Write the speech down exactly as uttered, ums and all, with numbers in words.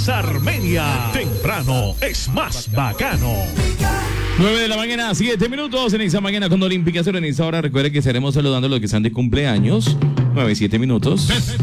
Armenia. Temprano es más bacano. nueve de la mañana, siete minutos en esa mañana con Olímpica Serenista. Ahora recuerde que estaremos saludando a los que están de cumpleaños. nueve, siete minutos.